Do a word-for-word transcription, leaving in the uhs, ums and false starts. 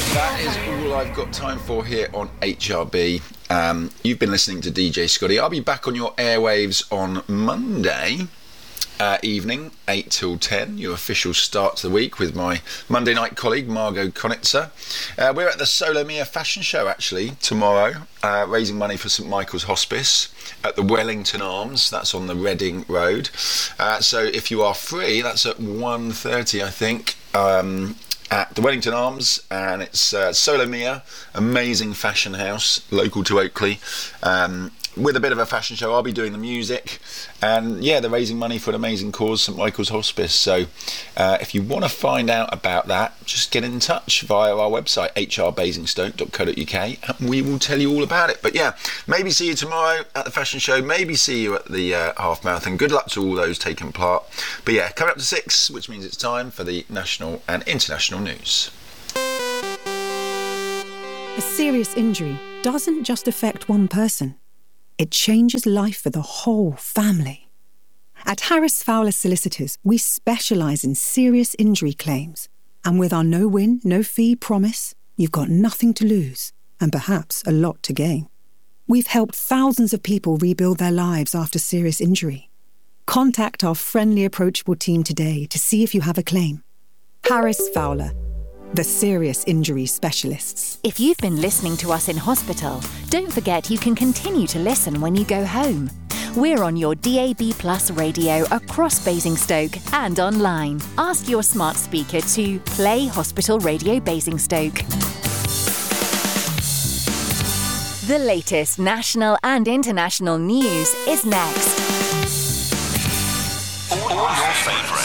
That is all I've got time for here on H R B. Um, you've been listening to D J Scotty. I'll be back on your airwaves on Monday uh, evening, eight till ten, your official start to the week with my Monday night colleague, Margot Konitzer. Uh, we're at the Solomia Fashion Show, actually, tomorrow, uh, raising money for St Michael's Hospice at the Wellington Arms. That's on the Reading Road. Uh, so if you are free, that's at one thirty, I think, um, at the Wellington Arms, and it's uh, Solomia, amazing fashion house, local to Oakley, um, with a bit of a fashion show. I'll be doing the music, and yeah, they're raising money for an amazing cause, St Michael's Hospice. So uh, if you want to find out about that, just get in touch via our website, h r basingstoke dot co dot u k, and we will tell you all about it. But yeah, maybe see you tomorrow at the fashion show, maybe see you at the uh, half marathon. Good luck to all those taking part. But yeah, coming up to six, which means it's time for the national and international news. A serious injury doesn't just affect one person. It changes life for the whole family. At Harris Fowler Solicitors, we specialise in serious injury claims. And with our no-win, no-fee promise, you've got nothing to lose and perhaps a lot to gain. We've helped thousands of people rebuild their lives after serious injury. Contact our friendly, approachable team today to see if you have a claim. Harris Fowler, the serious injury specialists. If you've been listening to us in hospital, don't forget you can continue to listen when you go home. We're on your D A B Plus radio across Basingstoke and online. Ask your smart speaker to play Hospital Radio Basingstoke. The latest national and international news is next. All your favourite